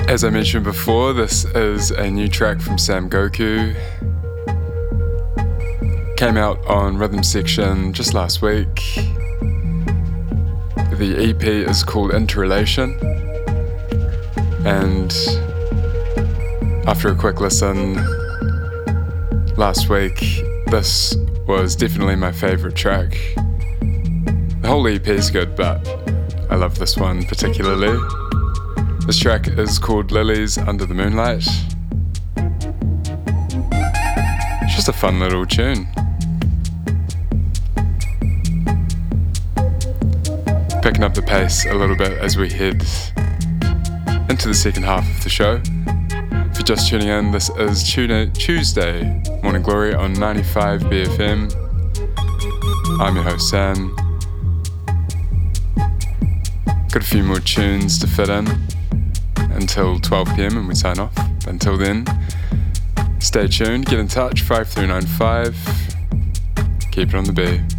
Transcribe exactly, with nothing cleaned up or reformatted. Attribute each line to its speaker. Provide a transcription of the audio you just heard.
Speaker 1: As I mentioned before, this is a new track from Sam Goku. Came out on Rhythm Section just last week. The E P is called Interrelation. And after a quick listen last week, this was definitely my favourite track. The whole E P is good, but I love this one particularly. This track is called Lilies Under the Moonlight. It's just a fun little tune. Picking up the pace a little bit as we head into the second half of the show. If you're just tuning in, this is Tuesday Morning Glory on ninety-five B F M. I'm your host Sam. Got a few more tunes to fit in until twelve p.m. and we sign off. Until then, stay tuned, get in touch, five three nine five. Keep it on the B.